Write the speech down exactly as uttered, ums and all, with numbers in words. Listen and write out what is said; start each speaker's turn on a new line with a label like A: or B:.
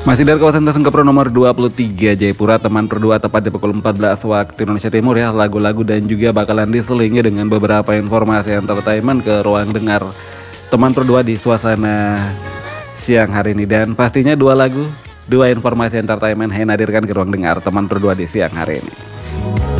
A: Masih dari kawasan Tasengka Pro nomor dua puluh tiga Jayapura, teman berdua tepat di pukul empat belas waktu Indonesia Timur ya. Lagu-lagu dan juga bakalan diselingi dengan beberapa informasi entertainment ke ruang dengar teman berdua di suasana siang hari ini. Dan pastinya dua lagu, dua informasi entertainment yang hadirkan ke ruang dengar teman berdua di siang hari ini.